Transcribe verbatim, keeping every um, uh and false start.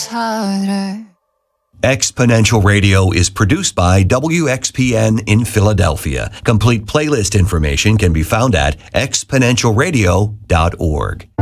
harder. Exponential Radio is produced by W X P N in Philadelphia. Complete playlist information can be found at exponential radio dot org.